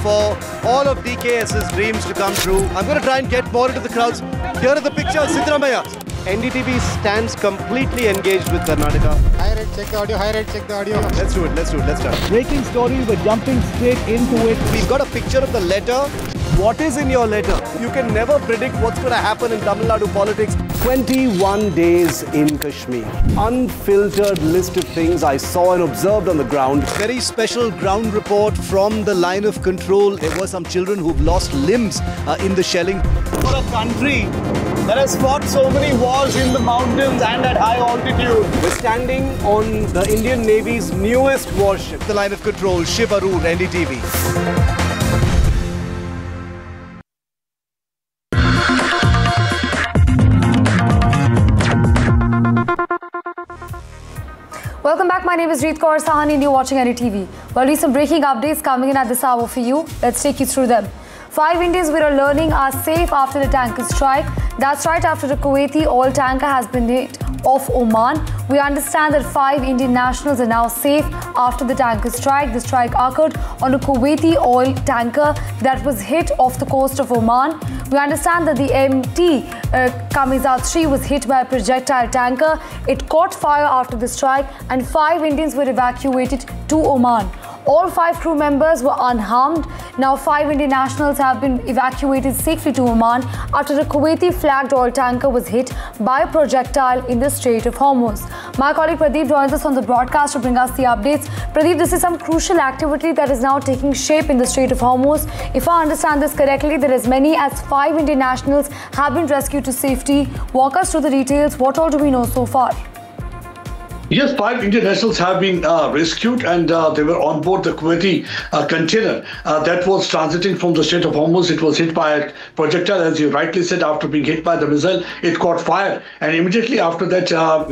for all of DKS's dreams to come true. I'm going to try and get more into the crowds. Here are the pictures, Siddaramaiah. NDTV stands completely engaged with Karnataka. High rate, check the audio. High rate, check the audio. Let's do it. Let's start. Breaking story, we're jumping straight into it. We've got a picture of the letter. What is in your letter? You can never predict what's going to happen in Tamil Nadu politics. 21 days in Kashmir. Unfiltered list of things I saw and observed on the ground. Very special ground report from the line of control. There were some children who've lost limbs in the shelling. For a country that has fought so many wars in the mountains and at high altitude. We're standing on the Indian Navy's newest warship. The line of control, Shiv Aroor, NDTV. Welcome back. My name is Reet Kaur Sahani and you're watching NDTV. Well, recent breaking updates coming in at this hour for you. Let's take you through them. 5 Indians we are learning are safe after the tanker strike. That's right, after the Kuwaiti oil tanker has been hit off Oman. We understand that 5 Indian nationals are now safe after the tanker strike. The strike occurred on a Kuwaiti oil tanker that was hit off the coast of Oman. We understand that the MT Kamizat 3 was hit by a projectile tanker. It caught fire after the strike and 5 Indians were evacuated to Oman. All 5 crew members were unharmed. Now 5 Indian nationals have been evacuated safely to Oman after the Kuwaiti flagged oil tanker was hit by a projectile in the Strait of Hormuz. My colleague Pradeep joins us on the broadcast to bring us the updates. Pradeep, this is some crucial activity that is now taking shape in the Strait of Hormuz. If I understand this correctly, there as many as 5 Indian nationals have been rescued to safety. Walk us through the details. What all do we know so far? Yes, 5 Indian nationals have been rescued and they were on board the Kuwaiti container that was transiting from the Strait of Hormuz. It was hit by a projectile, as you rightly said. After being hit by the missile, it caught fire. And immediately after that,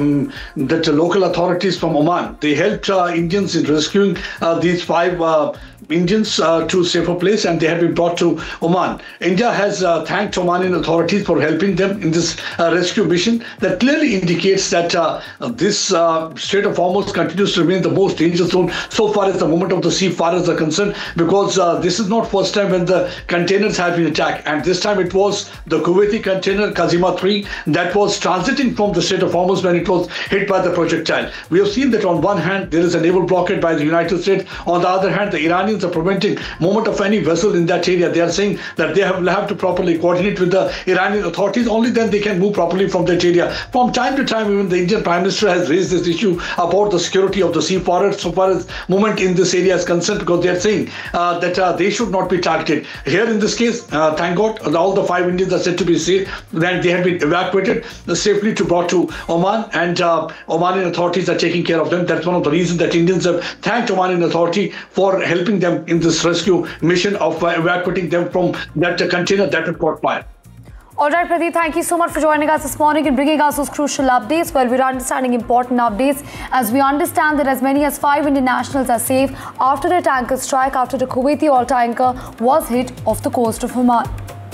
the local authorities from Oman, they helped Indians in rescuing these 5 Indians to a safer place, and they have been brought to Oman. India has thanked Omani authorities for helping them in this rescue mission. That clearly indicates that this Strait of Hormuz continues to remain the most dangerous zone so far as the movement of the seafarers are concerned, because this is not first time when the containers have been attacked, and this time it was the Kuwaiti container Kazima 3 that was transiting from the Strait of Hormuz when it was hit by the projectile. We have seen that on one hand there is a naval blockade by the United States, on the other hand the Iranians are preventing movement of any vessel in that area. They are saying that they have to properly coordinate with the Iranian authorities, only then they can move properly from that area. From time to time, even the Indian Prime Minister has raised this issue about the security of the seafarers so far as movement in this area is concerned, because they are saying that they should not be targeted. Here in this case, thank God, all the 5 Indians are said to be safe, and they have been evacuated safely to brought to Oman, and Omani authorities are taking care of them. That's one of the reasons that Indians have thanked Omani authority for helping them in this rescue mission of evacuating them from that container that had caught fire. All right, Pradeep, thank you so much for joining us this morning and bringing us those crucial updates. Well, we're understanding important updates as we understand that as many as 5 Indian nationals are safe after a tanker strike after the Kuwaiti oil tanker was hit off the coast of Oman.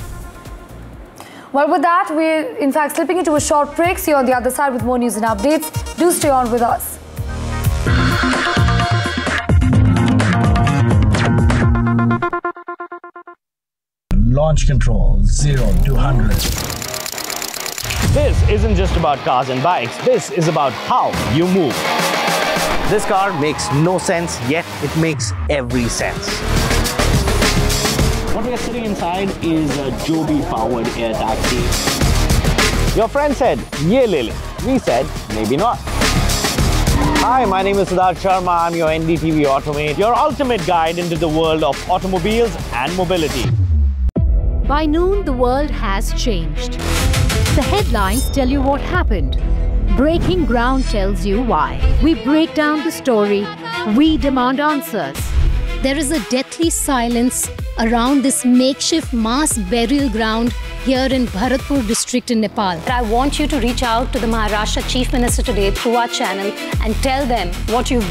Well, with that, we're in fact slipping into a short break. See you on the other side with more news and updates. Do stay on with us. Launch control 0 to 100. This isn't just about cars and bikes. This is about how you move. This car makes no sense, yet it makes every sense. What we are sitting inside is a Joby-powered air taxi. Your friend said, "Ye le le." We said, maybe not. Hi, my name is Siddharth Sharma. I'm your NDTV Automate, your ultimate guide into the world of automobiles and mobility. By noon, the world has changed. The headlines tell you what happened. Breaking Ground tells you why. We break down the story. We demand answers. There is a deathly silence around this makeshift mass burial ground here in Bharatpur district in Nepal. I want you to reach out to the Maharashtra Chief Minister today through our channel and tell them what you've